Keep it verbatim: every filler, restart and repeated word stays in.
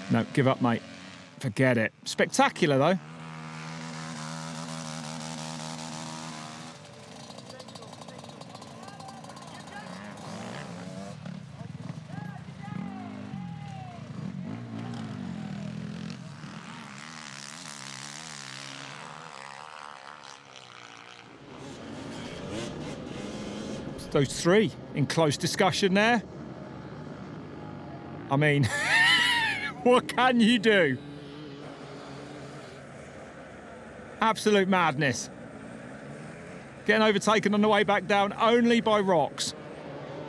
No, give up, mate. Forget it. Spectacular, though. Those three in close discussion there. I mean, what can you do? Absolute madness. Getting overtaken on the way back down only by rocks.